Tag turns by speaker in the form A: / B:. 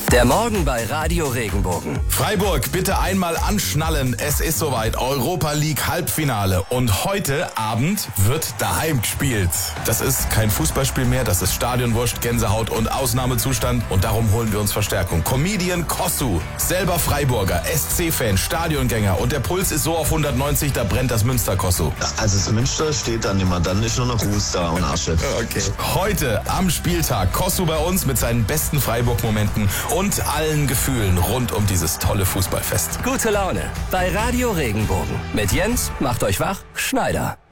A: Der Morgen bei Radio Regenbogen.
B: Freiburg, bitte einmal anschnallen. Es ist soweit. Europa League Halbfinale. Und heute Abend wird daheim gespielt. Das ist kein Fußballspiel mehr. Das ist Stadionwurst, Gänsehaut und Ausnahmezustand. Und darum holen wir uns Verstärkung. Comedian Kossu, selber Freiburger, SC-Fan, Stadiongänger. Und der Puls ist so auf 190, da brennt das Münster, Kossu.
C: Also das Münster steht dann immer. Dann ist nur noch Ruß da und Asche.
B: Okay. Heute am Spieltag Kossu bei uns mit seinen besten Freiburg-Momenten und allen Gefühlen rund um dieses tolle Fußballfest.
A: Gute Laune bei Radio Regenbogen. Mit Jens, macht euch wach, Schneider.